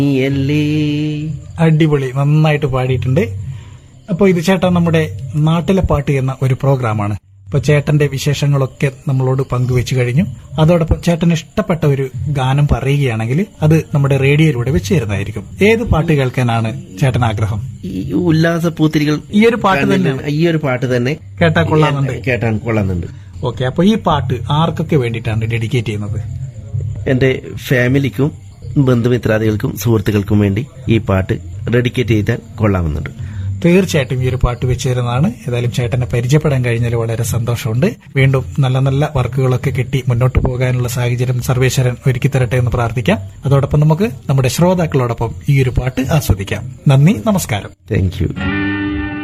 അടിപൊളി, നന്നായിട്ട് പാടിയിട്ടുണ്ട്. അപ്പോൾ ഇത് ചേട്ടൻ നമ്മുടെ നാട്ടിലെ പാട്ട് എന്ന ഒരു പ്രോഗ്രാമാണ്. ഇപ്പൊ ചേട്ടന്റെ വിശേഷങ്ങളൊക്കെ നമ്മളോട് പങ്കുവെച്ചു കഴിഞ്ഞു. അതോടൊപ്പം ചേട്ടന് ഇഷ്ടപ്പെട്ട ഒരു ഗാനം പറയുകയാണെങ്കിൽ അത് നമ്മുടെ റേഡിയോയിലൂടെ വെച്ച് തരുന്നതായിരിക്കും. ഏത് പാട്ട് കേൾക്കാനാണ് ചേട്ടൻ ആഗ്രഹം? ഈ ഉല്ലാസ പൂത്തിരികൾ ഈ ഒരു പാട്ട് തന്നെയാണ്. ഈ ഒരു പാട്ട് തന്നെ കേട്ടാൻ കൊള്ളാന്നുണ്ട്. ഓക്കെ, അപ്പൊ ഈ പാട്ട് ആർക്കൊക്കെ വേണ്ടിയിട്ടാണ് ഡെഡിക്കേറ്റ് ചെയ്യുന്നത്? എന്റെ ഫാമിലിക്കും ബന്ധുമിത്രാദികൾക്കും സുഹൃത്തുക്കൾക്കും വേണ്ടി ഈ പാട്ട് ഡെഡിക്കേറ്റ് ചെയ്താൽ കൊള്ളാമെന്നുണ്ട്. തീർച്ചയായിട്ടും ഈ ഒരു പാട്ട് വെച്ച് തരുന്നതാണ്. ഏതായാലും ചേട്ടനെ പരിചയപ്പെടാൻ കഴിഞ്ഞാൽ വളരെ സന്തോഷമുണ്ട്. വീണ്ടും നല്ല നല്ല വർക്കുകളൊക്കെ കിട്ടി മുന്നോട്ട് പോകാനുള്ള സാഹചര്യം സർവേശ്വരൻ ഒരുക്കി തരട്ടെ എന്ന് പ്രാർത്ഥിക്കാം. അതോടൊപ്പം നമുക്ക് നമ്മുടെ ശ്രോതാക്കളോടൊപ്പം ഈ ഒരു പാട്ട് ആസ്വദിക്കാം. നന്ദി, നമസ്കാരം. Thank you.